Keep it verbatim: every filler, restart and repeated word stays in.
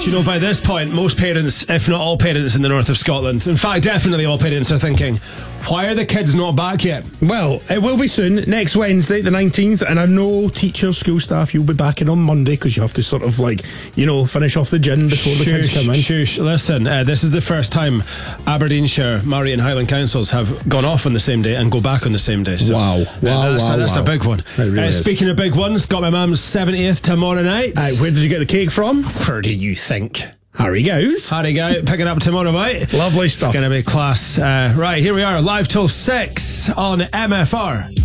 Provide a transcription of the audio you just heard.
Do you know, by this point, most parents, if not all parents in the north of Scotland, in fact, definitely all parents, are thinking, why are the kids not back yet? Well, it will be soon, next Wednesday, the nineteenth, and I know teachers, school staff, you'll be back in on Monday because you have to sort of like, you know, finish off the gin before shush, the kids come in. Shush, listen, uh, this is the first time Aberdeenshire, Moray and Highland Councils have gone off on the same day and go back on the same day. So, wow, wow, uh, that's, wow, a, that's wow. a big one. It really uh, is. Speaking of big ones, got my mum's seventieth tomorrow night. Uh, where did you get the cake from? Where do you think? Harry Gows. Harry Gow, picking up tomorrow, mate. Lovely stuff. It's going to be class. Uh, right, here we are, live till six on M F R.